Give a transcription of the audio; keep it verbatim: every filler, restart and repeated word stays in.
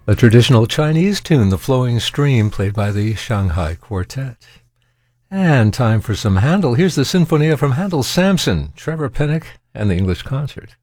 A traditional Chinese tune, The Flowing Stream, played by the Shanghai Quartet. And time for some Handel. Here's the Sinfonia from Handel's Samson, Trevor Pennock, and the English Concert.